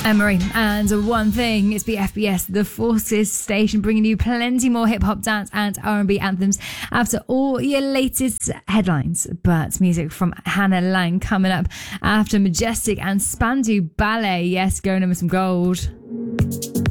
Emery and One Thing. It's BFBS, the Forces station, bringing you plenty more hip-hop, dance and R&B anthems after all your latest headlines. But music from Hannah Lang coming up after Majestic and Spandu Ballet. Yes, going in with some gold.